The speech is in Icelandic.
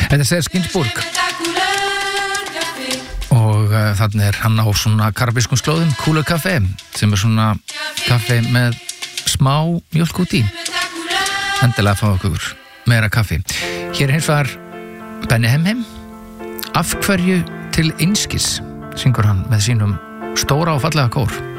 Þetta segir Skinsburg og þannig hann á svona karabískum slóðum Cooler Café sem svona kaffi með smá mjólk út í. Endilega fá okkur meira kaffi. Hér hins vegar Benny Hemhem. Af hverju til einskis syngur hann með sínum stóra og fallega kór.